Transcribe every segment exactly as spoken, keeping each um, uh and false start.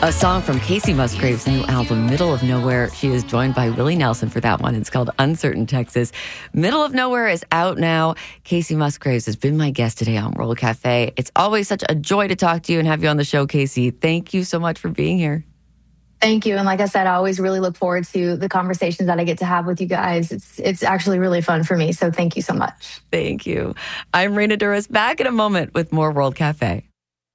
A song from Kacey Musgraves' new album, Middle of Nowhere. She is joined by Willie Nelson for that one. It's called Uncertain Texas. Middle of Nowhere is out now. Kacey Musgraves has been my guest today on World Cafe. It's always such a joy to talk to you and have you on the show, Kacey. Thank you so much for being here. Thank you. And like I said, I always really look forward to the conversations that I get to have with you guys. It's it's actually really fun for me. So thank you so much. Thank you. I'm Raina Douris, back in a moment with more World Cafe.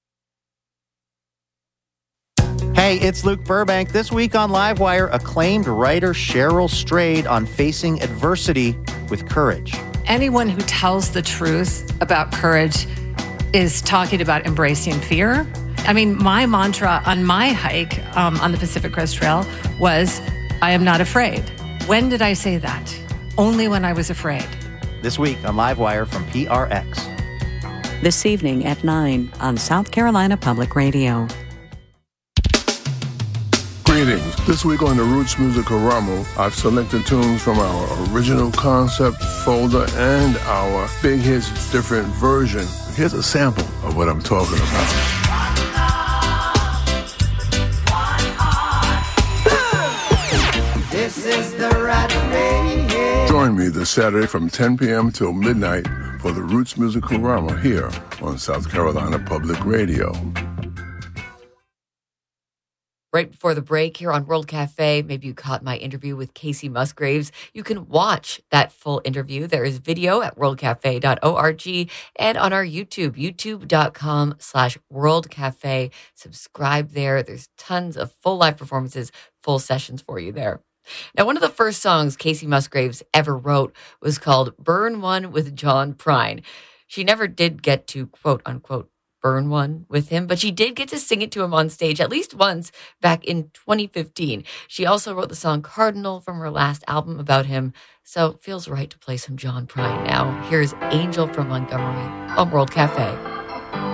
Hey, it's Luke Burbank. This week on Livewire, acclaimed writer Cheryl Strayed on facing adversity with courage. Anyone who tells the truth about courage is talking about embracing fear. I mean, my mantra on my hike um, on the Pacific Crest Trail was, I am not afraid. When did I say that? Only when I was afraid. This week on Livewire from P R X. This evening at nine on South Carolina Public Radio. Greetings. This week on the Roots Musicorama, I've selected tunes from our original concept folder and our Big Hits Different version. Here's a sample of what I'm talking about. This is the right way. Join me this Saturday from ten p.m. till midnight for the Roots Musicorama here on South Carolina Public Radio. Right before the break here on World Cafe, maybe you caught my interview with Kacey Musgraves. You can watch that full interview. There is video at world cafe dot org and on our YouTube, youtube.com slash World Cafe. Subscribe there. There's tons of full live performances, full sessions for you there. Now, one of the first songs Kacey Musgraves ever wrote was called Burn One with John Prine. She never did get to, quote unquote, burn one with him, but she did get to sing it to him on stage at least once back in twenty fifteen. She also wrote the song Cardinal from her last album about him, so it feels right to play some John Prine now. Here's Angel from Montgomery on World Cafe.